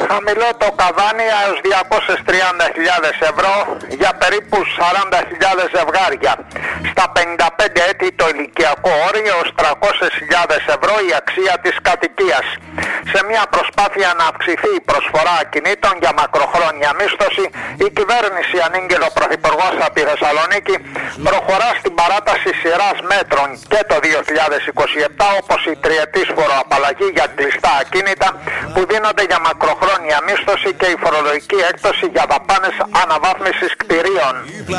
Χαμηλό το καβάνι έως 230.000 ευρώ για περίπου 40.000 ζευγάρια. Στα 55 έτη το ηλικιακό όριο ως 300.000 ευρώ η αξία της κατοικίας. Σε μια προσπάθεια να αυξηθεί η προσφορά ακινήτων για μακροχρόνια μίσθωση, η κυβέρνηση ανήγγειλε ο Πρωθυπουργός από τη Θεσσαλονίκη προχωρά στην παράταση σειράς μέτρων και το 2027, όπως η τριετής φοροαπαλλαγή για κλειστά ακίνητα που δίνονται για μακροχρόνια μίσθωση και η φορολογική έκπτωση για δαπάνες αναβάθμισης κτηρίων.